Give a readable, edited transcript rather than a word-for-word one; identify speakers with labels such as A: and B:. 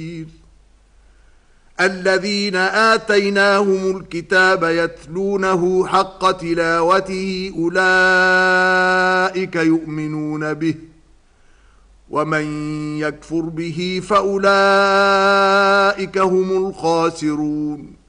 A: الذين آتيناهم الكتاب يتلونه حق تلاوته أولئك يؤمنون به ومن يكفر به فأولئك هم الخاسرون